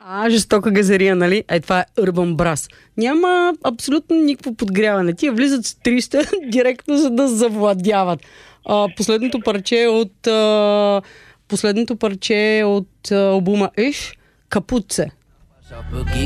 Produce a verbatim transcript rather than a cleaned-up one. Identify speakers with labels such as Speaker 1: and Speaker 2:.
Speaker 1: А, жестока газария, нали? Е, това е Urban Brass. Няма абсолютно никакво подгряване. Тия влизат с триста директно, за да завладяват. А, последното парче е от а, последното парче е от а, албума Иш, Капуце.